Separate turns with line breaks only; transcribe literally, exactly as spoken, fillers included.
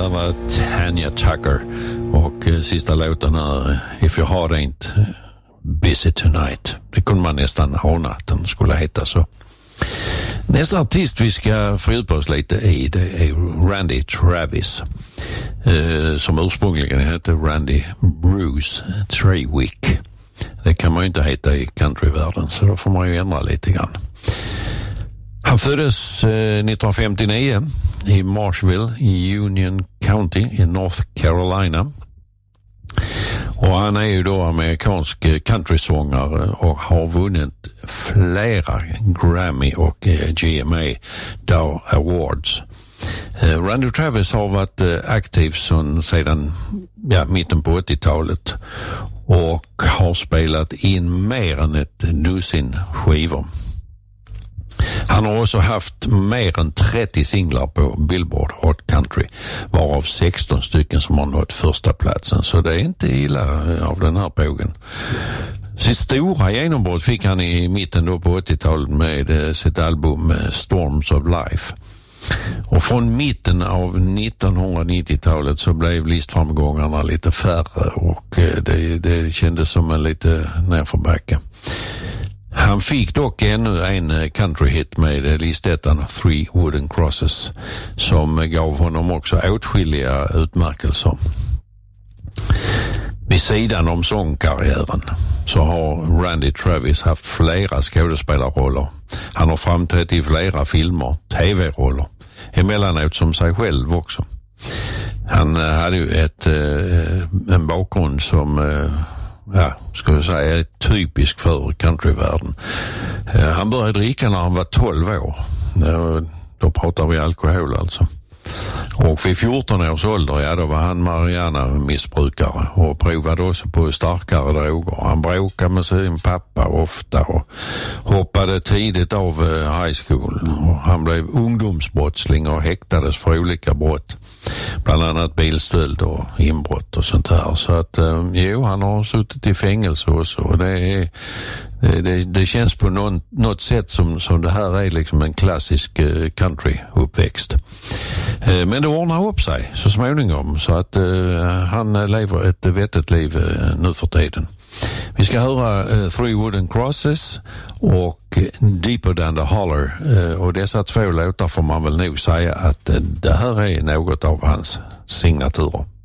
Det var Tanya Tucker och eh, sista låten är If Your Heart Ain't Busy Tonight. Det kunde man nästan ana att den skulle heta så. Nästa artist vi ska fördjupa oss lite i, det är Randy Travis, eh, som ursprungligen heter Randy Bruce Trewick. Det kan man ju inte heta i countryvärlden, så då får man ju ändra lite grann. Han föddes eh, nittonhundrafemtionio i Marshville i Union County i North Carolina. Och han är ju då amerikansk countrysångare och har vunnit flera Grammy och eh, G M A Dow Awards. Eh, Randy Travis har varit eh, aktiv sedan, sedan ja, mitten på åttiotalet och har spelat in mer än ett dussin skivor. Han har också haft mer än trettio singlar på Billboard Hot Country, varav sexton stycken som har nått första platsen, så det är inte illa av den här pågen. Sitt stora genombrott fick han i mitten då på åttiotalet med sitt album Storms of Life. Och från mitten av nittonhundranittiotalet så blev listframgångarna lite färre och det, det kändes som en lite nerförbacke. Han fick dock ännu en countryhit med listettan Three Wooden Crosses som gav honom också åtskilliga utmärkelser. Vid sidan om sångkarriären så har Randy Travis haft flera skådespelarroller. Han har framträtt i flera filmer, tv-roller, emellanåt som sig själv också. Han hade ju ett, en bakgrund som ja, ska jag säga, är typisk för countryvärlden. Han började dricka när han var tolv år. Då pratar vi alkohol alltså. Och vid fjorton års ålder, ja, då var han marijuana-missbrukare och provade också på starkare droger. Han bråkade med sin pappa ofta och hoppade tidigt av high school. Och han blev ungdomsbrottsling och häktades för olika brott. Bland annat bilstöld och inbrott och sånt här. Så att, jo, han har suttit i fängelse också. Och det är Det, det känns på någon, något sätt som, som det här är liksom en klassisk uh, country-uppväxt. Uh, men det ordnar upp sig så småningom så att uh, han lever ett vettigt liv uh, nu för tiden. Vi ska höra uh, Three Wooden Crosses och Deeper Than the Holler. Uh, och dessa två låtar får man väl nog säga att uh, det här är något av hans signaturer.